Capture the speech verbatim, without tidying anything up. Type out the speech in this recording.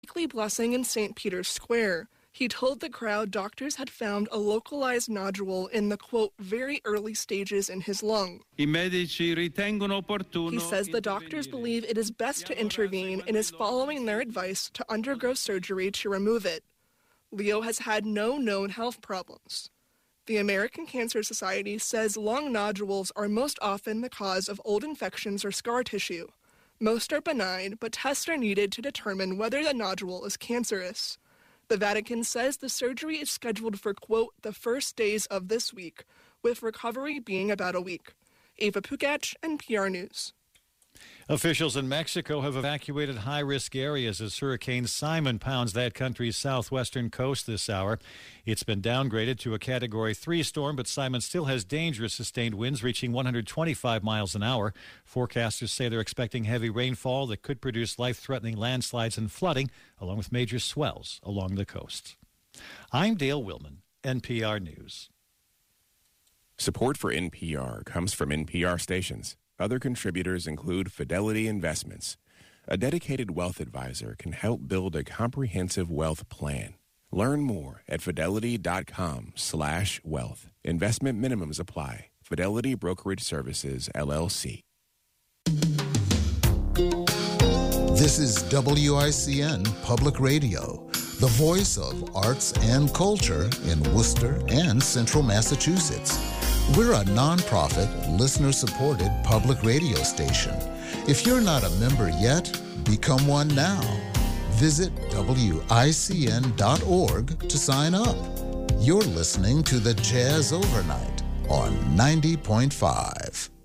weekly blessing in Saint Peter's Square. He told the crowd doctors had found a localized nodule in the, quote, very early stages in his lung. He says the doctors believe it is best to intervene and is following their advice to undergo surgery to remove it. Leo has had no known health problems. The American Cancer Society says lung nodules are most often the cause of old infections or scar tissue. Most are benign, but tests are needed to determine whether the nodule is cancerous. The Vatican says the surgery is scheduled for, quote, the first days of this week, with recovery being about a week. Ava Pugach, N P R News. Officials in Mexico have evacuated high-risk areas as Hurricane Simon pounds that country's southwestern coast this hour. It's been downgraded to a Category three storm, but Simon still has dangerous sustained winds reaching one hundred twenty-five miles an hour. Forecasters say they're expecting heavy rainfall that could produce life-threatening landslides and flooding, along with major swells along the coast. I'm Dale Willman, N P R News. Support for N P R comes from N P R stations. Other contributors include Fidelity Investments. A dedicated wealth advisor can help build a comprehensive wealth plan. Learn more at fidelity.com slash wealth. Investment minimums apply. Fidelity Brokerage Services, L L C. This is W I C N Public Radio, the voice of arts and culture in Worcester and Central Massachusetts. We're a nonprofit, listener-supported public radio station. If you're not a member yet, become one now. Visit W I C N dot org to sign up. You're listening to the Jazz Overnight on ninety point five.